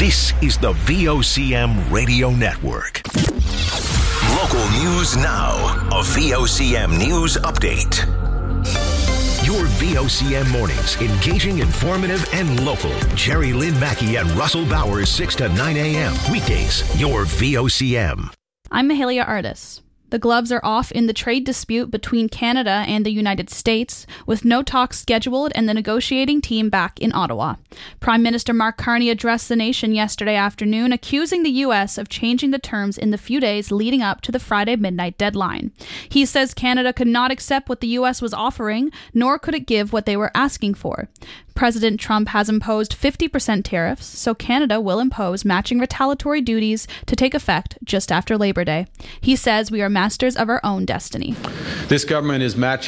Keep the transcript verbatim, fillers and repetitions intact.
This is the V O C M Radio Network. Local news now. A V O C M News Update. Your V O C M mornings, engaging, informative, and local. Jerry Lynn Mackey and Russell Bowers, six to nine a.m. Weekdays, your V O C M. I'm Mahalia Artis. The gloves are off in the trade dispute between Canada and the United States, with no talks scheduled and the negotiating team back in Ottawa. Prime Minister Mark Carney addressed the nation yesterday afternoon, accusing the U S of changing the terms in the few days leading up to the Friday midnight deadline. He says Canada could not accept what the U S was offering, nor could it give what they were asking for. President Trump has imposed fifty percent tariffs, so Canada will impose matching retaliatory duties to take effect just after Labor Day. He says we are masters of our own destiny. This government is matching